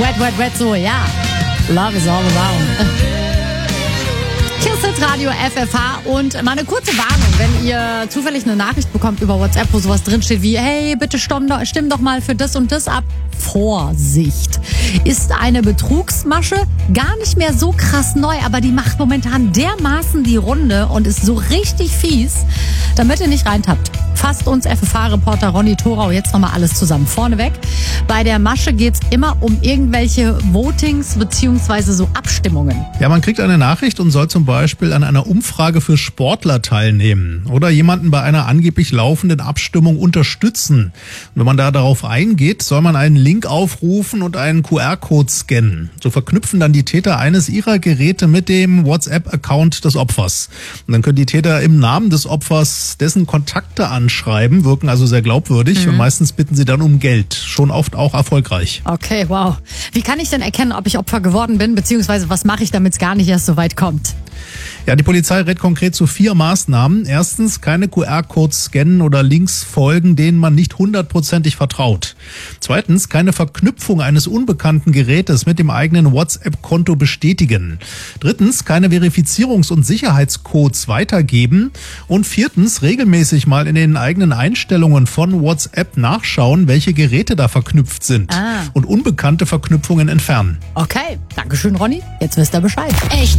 Wet, so, ja. Love is all around. Kiss Radio FFH und mal eine kurze Warnung, wenn ihr zufällig eine Nachricht bekommt über WhatsApp, wo sowas drinsteht wie, hey, bitte stimm doch mal für das und das ab. Vorsicht! Ist eine Betrugsmasche gar nicht mehr so krass neu, aber die macht momentan dermaßen die Runde und ist so richtig fies, damit ihr nicht reintappt. Fasst uns FFH-Reporter Ronny Thorau jetzt nochmal alles zusammen. Vorneweg, bei der Masche geht's immer um irgendwelche Votings bzw. so Abstimmungen. Ja, man kriegt eine Nachricht und soll zum Beispiel an einer Umfrage für Sportler teilnehmen oder jemanden bei einer angeblich laufenden Abstimmung unterstützen. Und wenn man da darauf eingeht, soll man einen Link aufrufen und einen QR-Code scannen. So verknüpfen dann die Täter eines ihrer Geräte mit dem WhatsApp-Account des Opfers. Und dann können die Täter im Namen des Opfers dessen Kontakte anschreiben, wirken also sehr glaubwürdig und meistens bitten sie dann um Geld. Schon oft auch erfolgreich. Okay, wow. Wie kann ich denn erkennen, ob ich Opfer geworden bin, beziehungsweise was mache ich, damit es gar nicht erst so weit kommt? Ja, die Polizei rät konkret zu 4 Maßnahmen. Erstens, keine QR-Codes scannen oder Links folgen, denen man nicht 100%ig vertraut. Zweitens, keine Verknüpfung eines unbekannten Gerätes mit dem eigenen WhatsApp-Konto bestätigen. Drittens, keine Verifizierungs- und Sicherheitscodes weitergeben. Und viertens, regelmäßig mal in den eigenen Einstellungen von WhatsApp nachschauen, welche Geräte da verknüpft sind. Und unbekannte Verknüpfungen entfernen. Okay, Dankeschön, Ronny. Jetzt wisst ihr Bescheid. Echt